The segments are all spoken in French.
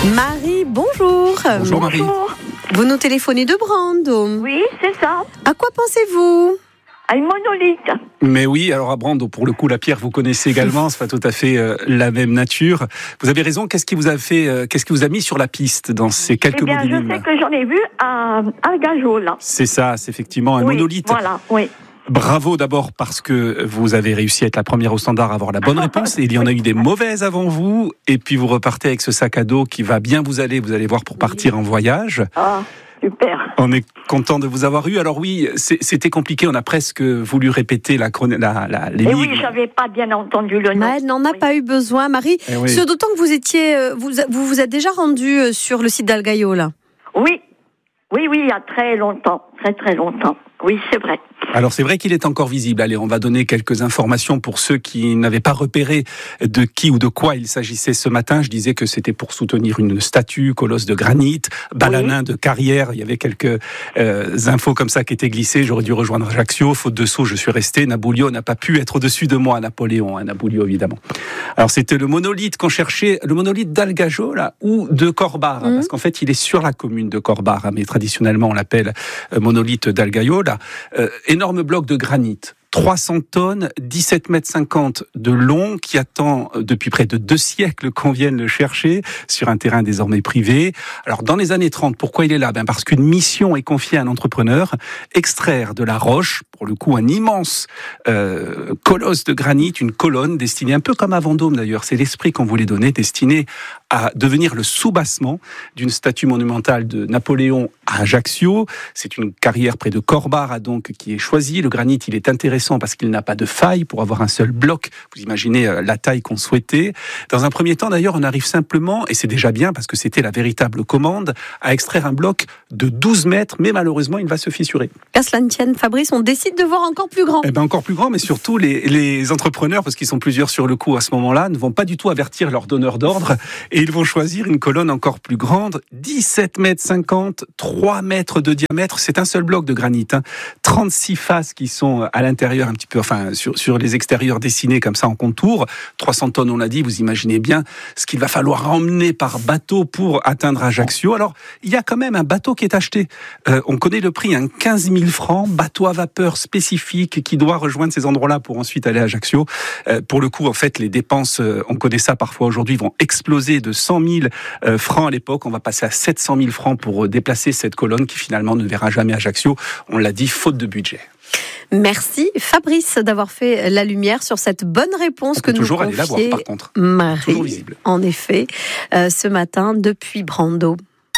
Marie, bonjour. Bonjour Marie. Bonjour. Vous nous téléphonez de Brando. Oui, c'est ça. À quoi pensez-vous ? À une monolithe. Mais oui, alors à Brando, pour le coup, la pierre, vous connaissez également, c'est pas tout à fait la même nature. Vous avez raison, qu'est-ce qui vous a mis sur la piste dans ces quelques mots Je d'énigme ? sais que j'en ai vu à Gageau, là. C'est ça, c'est effectivement un Oui, monolithe. Voilà, oui. Bravo d'abord parce que vous avez réussi à être la première au standard à avoir la bonne réponse. Et il y en a eu des mauvaises avant vous. Et puis vous repartez avec ce sac à dos qui va bien vous allez voir, pour partir en voyage. Ah, super. On est content de vous avoir eu. Alors oui, c'était compliqué. On a presque voulu répéter l'énigme. Et oui, j'avais pas bien entendu le nom. Elle n'en a pas eu besoin, Marie. Oui. Ce d'autant que vous êtes déjà rendu sur le site d'Algaio, là. Oui, il y a très longtemps. Très longtemps. Oui, c'est vrai. Alors c'est vrai qu'il est encore visible. Allez, on va donner quelques informations pour ceux qui n'avaient pas repéré de qui ou de quoi il s'agissait ce matin. Je disais que c'était pour soutenir une statue, colosse de granit, balanin de carrière. Il y avait quelques infos comme ça qui étaient glissées. J'aurais dû rejoindre Ajaccio. Faute de saut, je suis resté. Naboulio n'a pas pu être au-dessus de moi. Napoléon, Naboulio évidemment. Alors c'était le monolithe qu'on cherchait, le monolithe d'Algageau là, ou de Corbar, parce qu'en fait il est sur la commune de Corbar, mais traditionnellement on l'appelle monolithe d'Algageau là. Énorme bloc de granit, 300 tonnes, 17,50 mètres de long, qui attend depuis près de 2 siècles qu'on vienne le chercher sur un terrain désormais privé. Alors dans les années 30, pourquoi il est là ? Parce qu'une mission est confiée à un entrepreneur, extraire de la roche, pour le coup un immense colosse de granit, une colonne destinée un peu comme à Vendôme d'ailleurs, c'est l'esprit qu'on voulait donner, destinée à devenir le soubassement d'une statue monumentale de Napoléon à Ajaccio. C'est une carrière près de Corbar donc qui est choisie. Le granit, il est intéressant parce qu'il n'a pas de faille pour avoir un seul bloc. Vous imaginez la taille qu'on souhaitait. Dans un premier temps d'ailleurs, on arrive simplement, et c'est déjà bien parce que c'était la véritable commande, à extraire un bloc de 12 mètres, mais malheureusement il va se fissurer. Qu'à cela ne tienne, Fabrice, on décide de voir encore plus grand. Encore plus grand, mais surtout les entrepreneurs, parce qu'ils sont plusieurs sur le coup à ce moment-là, ne vont pas du tout avertir leur donneur d'ordre et ils vont choisir une colonne encore plus grande, 17,50 mètres, 3 mètres de diamètre. C'est un seul bloc de granit, 36 faces qui sont à l'intérieur un petit peu, sur les extérieurs dessinés comme ça en contour. 300 tonnes, on l'a dit, vous imaginez bien ce qu'il va falloir emmener par bateau pour atteindre Ajaccio. Alors, il y a quand même un bateau qui est acheté. On connaît le prix, 15 000 francs, bateau à vapeur spécifique qui doit rejoindre ces endroits-là pour ensuite aller à Ajaccio. Pour le coup, en fait, les dépenses, on connaît ça parfois aujourd'hui, vont exploser de 100 000 francs à l'époque. On va passer à 700 000 francs pour déplacer cette colonne qui finalement ne verra jamais Ajaccio. On l'a dit, faute de budget. Merci Fabrice d'avoir fait la lumière sur cette bonne réponse que nous toujours aller la voir, par contre. Marie. Toujours visible. En effet, ce matin depuis Brando.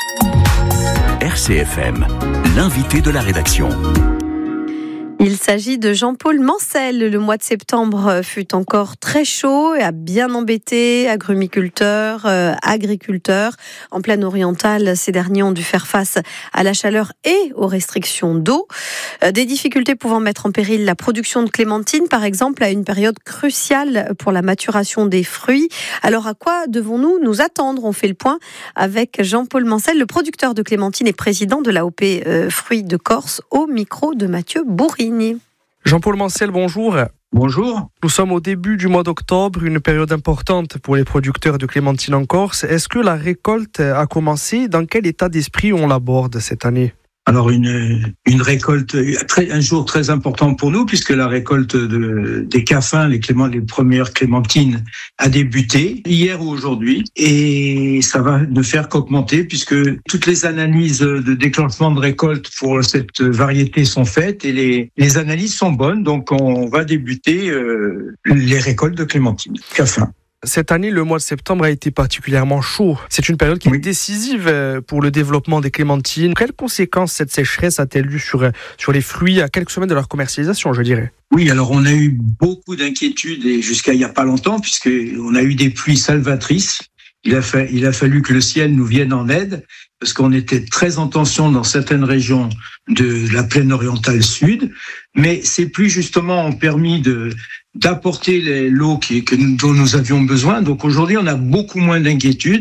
RCFM, l'invité de la rédaction. Il s'agit de Jean-Paul Mancel. Le mois de septembre fut encore très chaud et a bien embêté agrumiculteurs, agriculteurs. En plaine orientale, ces derniers ont dû faire face à la chaleur et aux restrictions d'eau. Des difficultés pouvant mettre en péril la production de clémentines, par exemple, à une période cruciale pour la maturation des fruits. Alors à quoi devons-nous nous attendre ? On fait le point avec Jean-Paul Mancel, le producteur de clémentines et président de l'AOP Fruits de Corse, au micro de Mathieu Bourrini. Jean-Paul Mancel, bonjour. Bonjour. Nous sommes au début du mois d'octobre, une période importante pour les producteurs de clémentines en Corse. Est-ce que la récolte a commencé ? Dans quel état d'esprit on l'aborde cette année ? Alors une récolte, un jour très important pour nous puisque la récolte des caffins, les premières clémentines a débuté hier ou aujourd'hui et ça va ne faire qu'augmenter puisque toutes les analyses de déclenchement de récolte pour cette variété sont faites et les analyses sont bonnes, donc on va débuter les récoltes de clémentines, caffins. Cette année, le mois de septembre a été particulièrement chaud. C'est une période qui est décisive pour le développement des clémentines. Quelles conséquences cette sécheresse a-t-elle eu sur les fruits à quelques semaines de leur commercialisation, je dirais ? Oui, alors on a eu beaucoup d'inquiétudes et jusqu'à il n'y a pas longtemps, puisqu'on a eu des pluies salvatrices. Il a fallu que le ciel nous vienne en aide parce qu'on était très en tension dans certaines régions de la plaine orientale sud. Mais ces pluies, justement, ont permis d'apporter l'eau dont nous avions besoin. Donc aujourd'hui, on a beaucoup moins d'inquiétudes.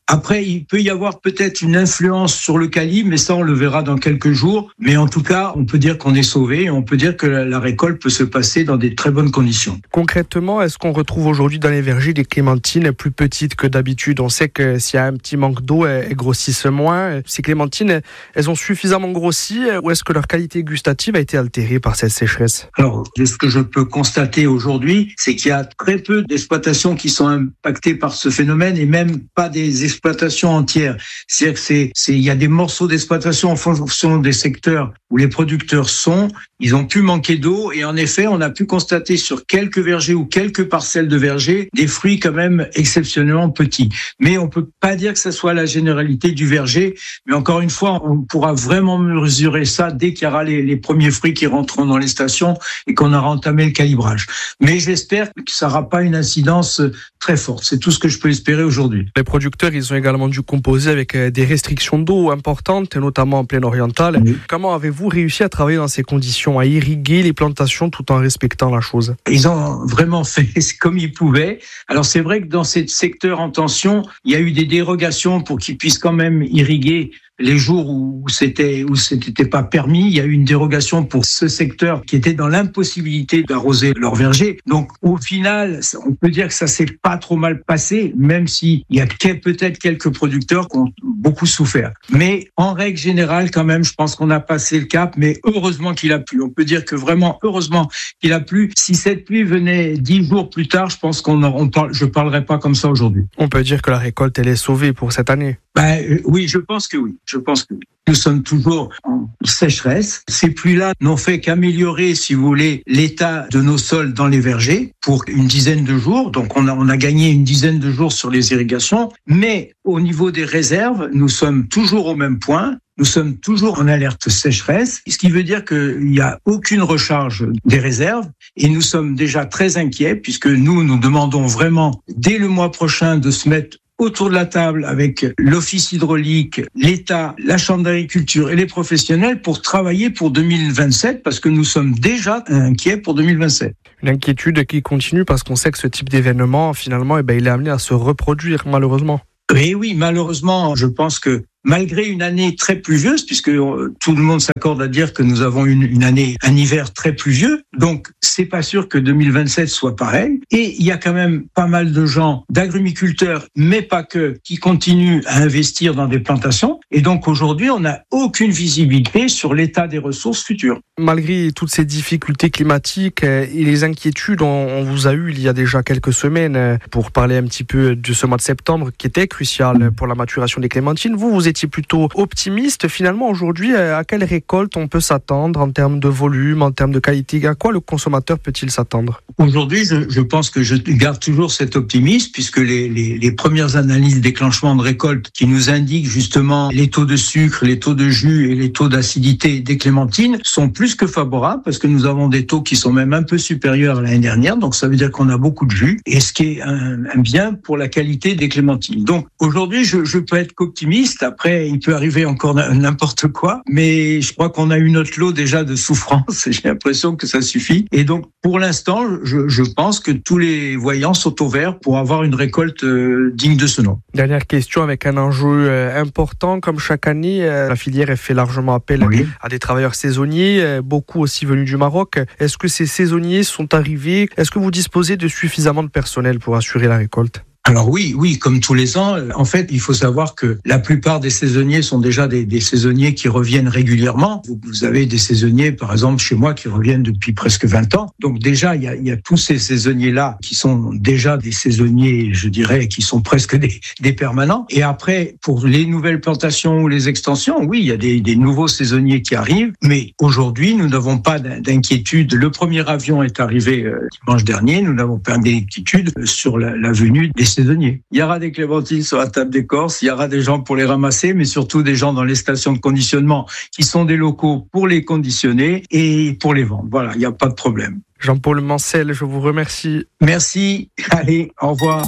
Après, il peut y avoir peut-être une influence sur le calibre, mais ça, on le verra dans quelques jours. Mais en tout cas, on peut dire qu'on est sauvé et on peut dire que la récolte peut se passer dans des très bonnes conditions. Concrètement, est-ce qu'on retrouve aujourd'hui dans les vergers des clémentines plus petites que d'habitude? On sait que s'il y a un petit manque d'eau, elles grossissent moins. Ces clémentines, elles ont suffisamment grossi ou est-ce que leur qualité gustative a été altérée par cette sécheresse? Alors, ce que je peux constater aujourd'hui, c'est qu'il y a très peu d'exploitations qui sont impactées par ce phénomène et même pas des exploitations entières. C'est-à-dire il y a des morceaux d'exploitation en fonction des secteurs où les producteurs sont. Ils ont pu manquer d'eau et en effet, on a pu constater sur quelques vergers ou quelques parcelles de vergers des fruits quand même exceptionnellement petits. Mais on peut pas dire que ce soit la généralité du verger. Mais encore une fois, on pourra vraiment mesurer ça dès qu'il y aura les premiers fruits qui rentreront dans les stations et qu'on aura entamé le calibrage. Mais j'espère que ça n'aura pas une incidence très forte. C'est tout ce que je peux espérer aujourd'hui. Les producteurs, ils ont également dû composer avec des restrictions d'eau importantes, notamment en plaine orientale. Oui. Comment avez-vous réussi à travailler dans ces conditions, à irriguer les plantations tout en respectant la chose? Ils ont vraiment fait comme ils pouvaient. Alors c'est vrai que dans ces secteurs en tension, il y a eu des dérogations pour qu'ils puissent quand même irriguer les jours où c'était pas permis. Il y a eu une dérogation pour ce secteur qui était dans l'impossibilité d'arroser leur verger. Donc au final, on peut dire que ça s'est pas trop mal passé, même s'il y a peut-être quelques producteurs qui ont beaucoup souffert. Mais en règle générale, quand même, je pense qu'on a passé le cap, mais heureusement qu'il a plu. On peut dire que vraiment, heureusement qu'il a plu. Si cette pluie venait 10 jours plus tard, je pense je parlerais pas comme ça aujourd'hui. On peut dire que la récolte, elle est sauvée pour cette année. Oui, je pense que oui. Nous sommes toujours en sécheresse. Ces pluies-là n'ont fait qu'améliorer, si vous voulez, l'état de nos sols dans les vergers pour une dizaine de jours. Donc, on a gagné une dizaine de jours sur les irrigations. Mais au niveau des réserves, nous sommes toujours au même point. Nous sommes toujours en alerte sécheresse, ce qui veut dire qu'il n'y a aucune recharge des réserves et nous sommes déjà très inquiets puisque nous demandons vraiment dès le mois prochain de se mettre autour de la table avec l'Office hydraulique, l'État, la Chambre d'agriculture et les professionnels pour travailler pour 2027 parce que nous sommes déjà inquiets pour 2027. Une inquiétude qui continue parce qu'on sait que ce type d'événement, finalement, il est amené à se reproduire malheureusement. Oui, malheureusement, je pense que malgré une année très pluvieuse, puisque tout le monde s'accorde à dire que nous avons un hiver très pluvieux, donc c'est pas sûr que 2027 soit pareil. Et il y a quand même pas mal de gens, d'agrumiculteurs, mais pas que, qui continuent à investir dans des plantations. Et donc aujourd'hui, on n'a aucune visibilité sur l'état des ressources futures. Malgré toutes ces difficultés climatiques et les inquiétudes, on vous a eu il y a déjà quelques semaines pour parler un petit peu de ce mois de septembre qui était crucial pour la maturation des clémentines. Vous étiez plutôt optimiste. Finalement, aujourd'hui, à quelle récolte on peut s'attendre en termes de volume, en termes de qualité? À quoi le consommateur peut-il s'attendre? Aujourd'hui, je pense que je garde toujours cet optimisme puisque les premières analyses déclenchement de récolte qui nous indiquent justement les taux de sucre, les taux de jus et les taux d'acidité des clémentines sont plus que favorables parce que nous avons des taux qui sont même un peu supérieurs à l'année dernière. Donc, ça veut dire qu'on a beaucoup de jus et ce qui est un bien pour la qualité des clémentines. Donc, aujourd'hui, je peux être qu'optimiste. Après, il peut arriver encore n'importe quoi, mais je crois qu'on a eu notre lot déjà de souffrance. J'ai l'impression que ça suffit. Et donc, pour l'instant, je pense que tous les voyants sont au vert pour avoir une récolte digne de ce nom. Dernière question avec un enjeu important. Comme chaque année, la filière fait largement appel à des travailleurs saisonniers, beaucoup aussi venus du Maroc. Est-ce que ces saisonniers sont arrivés? Est-ce que vous disposez de suffisamment de personnel pour assurer la récolte? Alors oui, comme tous les ans, en fait, il faut savoir que la plupart des saisonniers sont déjà des saisonniers qui reviennent régulièrement. Vous avez des saisonniers, par exemple, chez moi, qui reviennent depuis presque 20 ans. Donc déjà, il y a tous ces saisonniers-là qui sont déjà des saisonniers, je dirais, qui sont presque des permanents. Et après, pour les nouvelles plantations ou les extensions, oui, il y a des nouveaux saisonniers qui arrivent. Mais aujourd'hui, nous n'avons pas d'inquiétude. Le premier avion est arrivé dimanche dernier. Nous n'avons pas d'inquiétude sur la venue des saisonniers. Il y aura des clémentines sur la table d'écorce, il y aura des gens pour les ramasser, mais surtout des gens dans les stations de conditionnement qui sont des locaux pour les conditionner et pour les vendre. Voilà, il n'y a pas de problème. Jean-Paul Mancel, je vous remercie. Merci, allez, au revoir.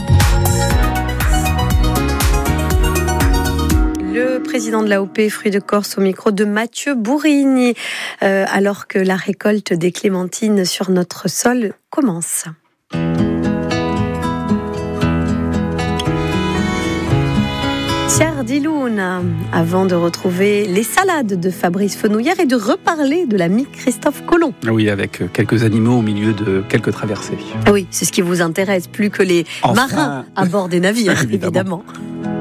Le président de l'AOP Fruits de Corse au micro de Mathieu Bourigny, alors que la récolte des clémentines sur notre sol commence. Pierre Diloun, avant de retrouver les salades de Fabrice Fenouillère et de reparler de l'ami Christophe Colomb. Oui, avec quelques animaux au milieu de quelques traversées. Oui, c'est ce qui vous intéresse, plus que les marins à bord des navires, évidemment.